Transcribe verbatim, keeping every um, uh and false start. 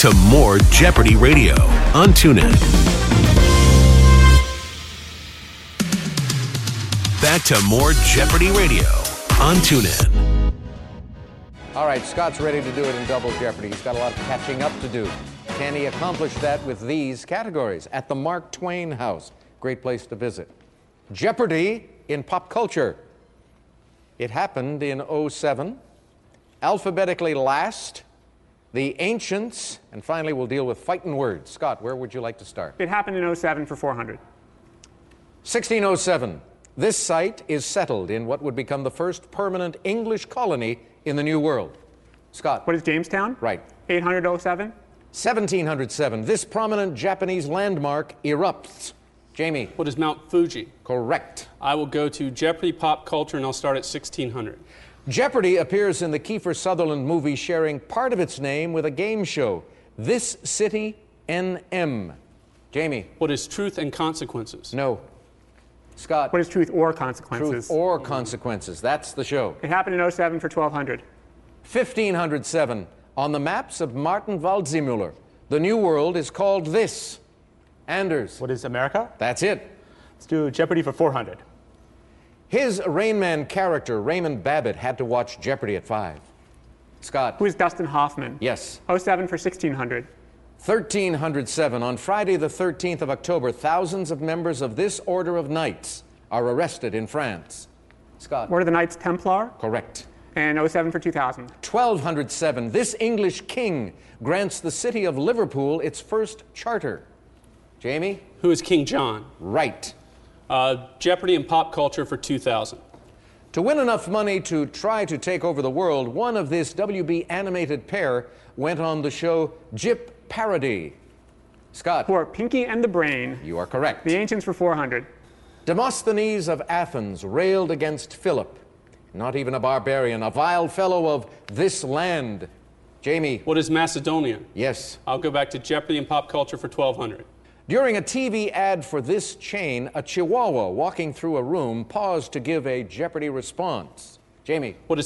to more Jeopardy Radio on TuneIn. Back to more Jeopardy Radio on TuneIn. All right, Scott's ready to do it in Double Jeopardy. He's got a lot of catching up to do. Can he accomplish that with these categories? At the Mark Twain House, great place to visit. Jeopardy in pop culture. It happened in oh seven. Alphabetically last, the ancients, and finally we'll deal with fighting words. Scott, where would you like to start? It happened in oh seven for four hundred. sixteen oh seven. This site is settled in what would become the first permanent English colony in the New World. Scott. What is Jamestown? Right. eight hundred oh seven. seventeen oh seven. This prominent Japanese landmark erupts. Jamie. What is Mount Fuji? Correct. I will go to Jeopardy pop culture, and I'll start at sixteen hundred. Jeopardy appears in the Kiefer Sutherland movie, sharing part of its name with a game show. This City N M. Jamie. What is Truth and Consequences? No. Scott. What is Truth or Consequences? Truth or Consequences. That's the show. It happened in oh seven for twelve hundred. fifteen oh seven. On the maps of Martin Waldseemüller, the New World is called this. Anders. What is America? That's it. Let's do Jeopardy for four hundred. His Rain Man character, Raymond Babbitt, had to watch Jeopardy at five. Scott. Who is Dustin Hoffman? Yes. oh seven for sixteen hundred. thirteen oh seven. On Friday the thirteenth of October, thousands of members of this order of knights are arrested in France. Scott. Order of the Knights Templar? Correct. And oh seven for two thousand. twelve oh seven. This English king grants the city of Liverpool its first charter. Jamie? Who is King John? Right. Uh, Jeopardy and pop culture for two thousand. To win enough money to try to take over the world, one of this W B animated pair went on the show Jip Parody. Scott. For Pinky and the Brain. You are correct. The Ancients for four hundred. Demosthenes of Athens railed against Philip. Not even a barbarian, a vile fellow of this land. Jamie. What is Macedonia? Yes. I'll go back to Jeopardy and pop culture for twelve hundred. During a T V ad for this chain, a Chihuahua walking through a room paused to give a Jeopardy response. Jamie. What is